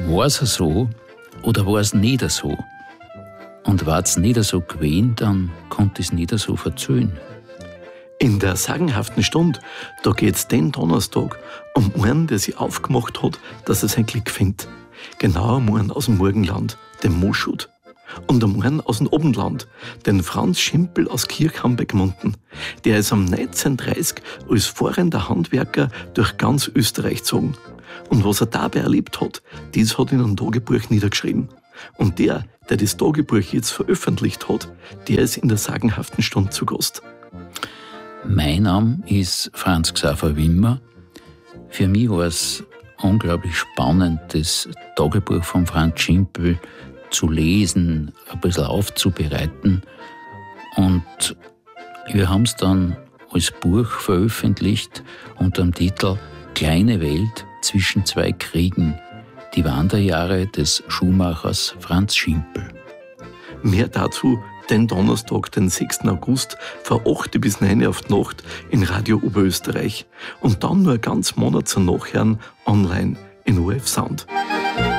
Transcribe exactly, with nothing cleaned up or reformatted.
war es so oder war es nicht so? Und war es nicht so gewesen, dann konnte es nicht so verzöhnen. In der sagenhaften Stunde, da geht's den Donnerstag um einen, der sich aufgemacht hat, dass er sein Glück findet. Genauer um einen aus dem Morgenland, den Moschut. Und um einen aus dem Obenland, den Franz Schimpel aus Kirchhamn-bei-Gmunden. Der ist am neunzehnhundertdreißig als fahrender Handwerker durch ganz Österreich gezogen. Und was er dabei erlebt hat, das hat er in einem Tagebuch niedergeschrieben. Und der, der das Tagebuch jetzt veröffentlicht hat, der ist in der sagenhaften Stunde zu Gast. Mein Name ist Franz Xaver Wimmer. Für mich war es unglaublich spannend, das Tagebuch von Franz Schimpel zu lesen, ein bisschen aufzubereiten. Und wir haben es dann als Buch veröffentlicht unter dem Titel Kleine Welt zwischen zwei Kriegen, die Wanderjahre des Schuhmachers Franz Schimpel. Mehr dazu den Donnerstag, den sechsten August, von acht bis neun auf die Nacht in Radio Oberösterreich. Und dann nur einen ganzen Monat zum Nachhören online in O R F Sound.